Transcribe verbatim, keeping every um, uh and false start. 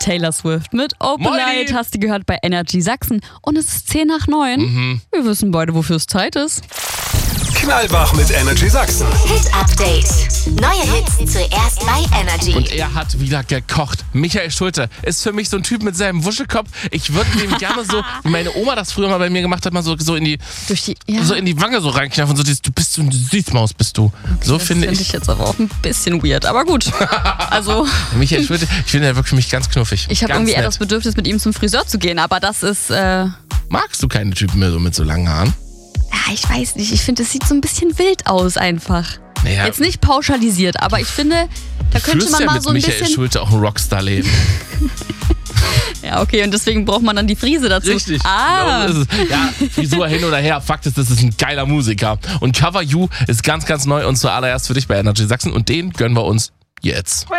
Taylor Swift mit Open Moini. Night hast du gehört bei Energy Sachsen. Und es ist zehn nach neun. Mhm. Wir wissen beide, wofür es Zeit ist. Knallwach mit Energy Sachsen. Hit Update. Neue Hits zuerst bei Energy. Und er hat wieder gekocht. Michael Schulte ist für mich so ein Typ mit seinem Wuschelkopf. Ich würde dem gerne so, wie meine Oma das früher mal bei mir gemacht hat, mal so, so, in, die, Durch die, ja. so in die Wange so reinknaffen und so, dieses, du bist so eine Süßmaus, bist du. So Das finde finde ich. ich jetzt aber auch ein bisschen weird. Aber gut. Also, Michael Schulte, ich finde er wirklich für mich ganz knuffig. ich habe Ganz irgendwie eher nett. das Bedürfnis, mit ihm zum Friseur zu gehen. Aber das ist, äh, Magst du keine Typen mehr so mit so langen Haaren? ja, ich weiß nicht. Ich finde, es sieht so ein bisschen wild aus einfach. Naja, Jetzt nicht pauschalisiert, aber ich finde, da könnte führst man ja mal mit so ein Michael bisschen... Schulte auch ein Rockstar-Leben. Ja, okay, und deswegen braucht man dann die Frise dazu. Richtig. Ah. Genau so ist es. Ja, Frisur hin oder her. Fakt ist, das ist ein geiler Musiker. Und Cover You ist ganz, ganz neu und zuallererst für dich bei Energy Sachsen. Und den gönnen wir uns jetzt.